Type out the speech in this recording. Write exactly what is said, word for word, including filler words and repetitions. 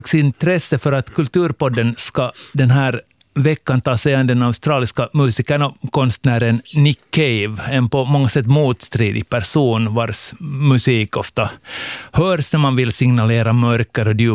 intresse för att Kulturpodden ska den här veckan ta sig an den australiska musikern och konstnären Nick Cave, en på många sätt motstridig person vars musik ofta hörs när man vill signalera mörker och djup